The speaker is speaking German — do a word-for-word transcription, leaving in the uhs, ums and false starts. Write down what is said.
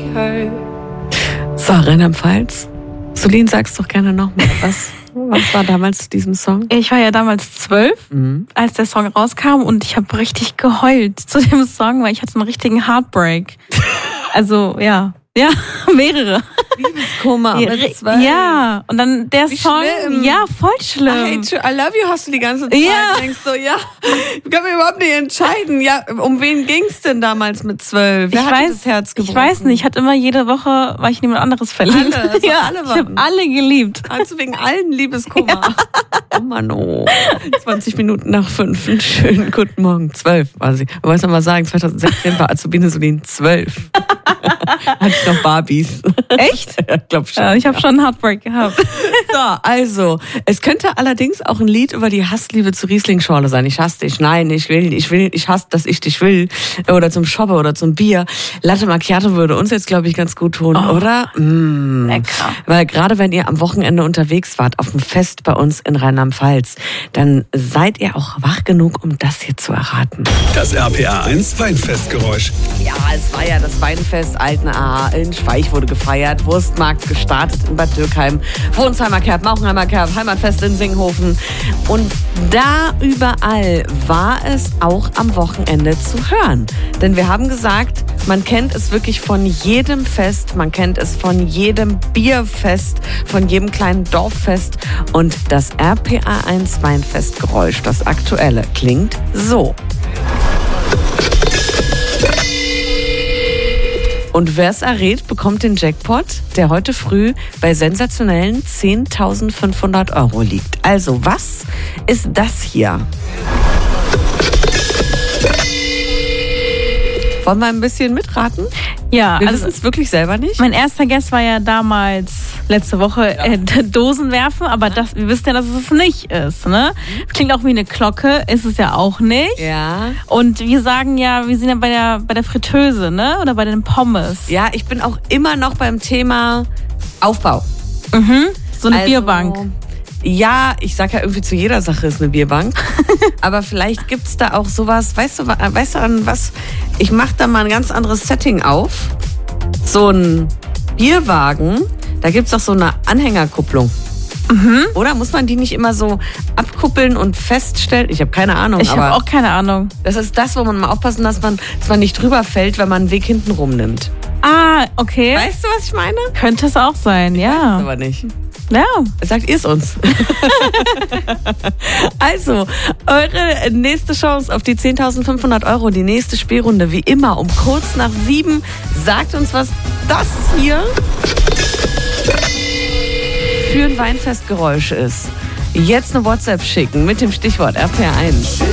So, Rheinland-Pfalz. Solin, sag's doch gerne nochmal. Was, was war damals zu diesem Song? Ich war ja damals zwölf, mhm. als der Song rauskam und ich habe richtig geheult zu dem Song, weil ich hatte einen richtigen Heartbreak. Also, ja. Ja, mehrere. Liebeskummer mit zwölf. Ja, und dann der Wie Song, schlimm. ja, voll schlimm. I hate you, I love you hast du die ganze Zeit. Ja. Denkst so, ja, ich kann mir überhaupt nicht entscheiden. Ja, um wen ging's denn damals mit zwölf? Wer ich hat weiß, das Herz gebrochen? Ich weiß nicht, ich hatte immer jede Woche, war ich in jemand anderes verliebt. Alle, also ja, alle ich habe alle geliebt. Also wegen allen Liebeskummer. Ja. Oh Mann, oh. zwanzig Minuten nach fünf. Einen schönen guten Morgen. zwölf war sie. Man muss noch mal sagen, zwanzig sechzehn war Azubine Solin zwölf. Hatte ich noch Barbies. Echt? Ja, glaub schon. Ja, ich habe schon einen Heartbreak gehabt. So, also, es könnte allerdings auch ein Lied über die Hassliebe zu Riesling-Schorle sein. Ich hasse dich, nein, ich will, ich will, ich hasse, dass ich dich will. Oder zum Shoppe oder zum Bier. Latte Macchiato würde uns jetzt, glaube ich, ganz gut tun, oh, oder? Mm. Lecker. Weil gerade wenn ihr am Wochenende unterwegs wart, auf dem Fest bei uns in Rheinland-Pfalz, dann seid ihr auch wach genug, um das hier zu erraten. Das R P R eins Weinfestgeräusch. Ja, es war ja das Weinfest Altenaar in Schweich wurde gefeiert, Wurstmarkt gestartet in Bad Dürkheim, Wohnsheimer Kerb, Mauchenheimer Kerb, Heimatfest in Singhofen. Und da überall war es auch am Wochenende zu hören. Denn wir haben gesagt, man kennt es wirklich von jedem Fest, man kennt es von jedem Bierfest, von jedem kleinen Dorffest. Und das R P R eins Weinfestgeräusch, das aktuelle, klingt so. Und wer es errät, bekommt den Jackpot, der heute früh bei sensationellen zehntausendfünfhundert Euro liegt. Also, was ist das hier? Wollen wir ein bisschen mitraten? Ja, wir also wissen es wirklich selber nicht. Mein erster Guess war ja damals letzte Woche ja. äh, Dosen werfen, aber das, wir wissen ja, dass es es nicht ist. Ne? Klingt auch wie eine Glocke, ist es ja auch nicht. Ja. Und wir sagen ja, wir sind ja bei der, bei der Fritteuse, ne? Oder bei den Pommes. Ja, ich bin auch immer noch beim Thema Aufbau. Mhm. So eine also, Bierbank. Ja, ich sag ja irgendwie zu jeder Sache ist eine Bierbank. Aber vielleicht gibt's da auch sowas, weißt du, weißt du an was? Ich mach da mal ein ganz anderes Setting auf. So ein Bierwagen, da gibt's doch so eine Anhängerkupplung. Mhm. Oder muss man die nicht immer so abkuppeln und feststellen? Ich habe keine Ahnung. Ich habe auch keine Ahnung. Das ist das, wo man mal aufpassen, dass man, dass man nicht drüber fällt, wenn man einen Weg hinten rumnimmt. Ah, okay. Weißt du, was ich meine? Könnte es auch sein, ja. Ich weiß es aber nicht. Ja. Sagt ihr es uns? Also, eure nächste Chance auf die zehntausendfünfhundert Euro, die nächste Spielrunde, wie immer, um kurz nach sieben. Sagt uns, was das hier für ein Weinfestgeräusch ist. Jetzt eine WhatsApp schicken mit dem Stichwort R P R eins.